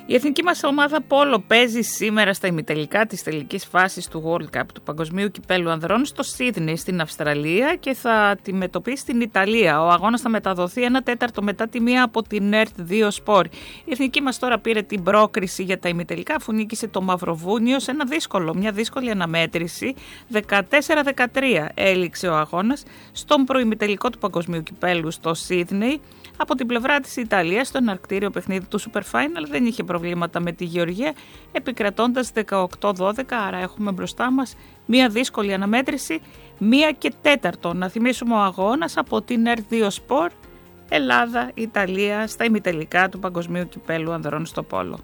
Η εθνική μας ομάδα πόλο παίζει σήμερα στα ημιτελικά της τελικής φάσης του World Cup του Παγκοσμίου Κυπέλλου Ανδρών στο Σίδνεϊ στην Αυστραλία και θα αντιμετωπίσει την Ιταλία. Ο αγώνας θα μεταδοθεί 1/4 μετά τη μία από την ΕΡΤ2 Sport. Η εθνική μας τώρα πήρε την πρόκριση για τα ημιτελικά αφού νίκησε το Μαυροβούνιο σε μια δύσκολη αναμέτρηση. 14-13 έληξε ο αγώνας στον προημιτελικό του Παγκοσμίου Κυπέλλου στο Σίδνεϊ. Από την πλευρά της Ιταλίας, το εναρκτήριο παιχνίδι του Super Final δεν είχε προβλήματα με τη Γεωργία, επικρατώντας 18-12, άρα έχουμε μπροστά μας μια δύσκολη αναμέτρηση, 1/4. Να θυμίσουμε ο αγώνας από την ΕΡΤ2 Sport, Ελλάδα-Ιταλία στα ημιτελικά του Παγκοσμίου Κυπέλλου Ανδρών στο πόλο.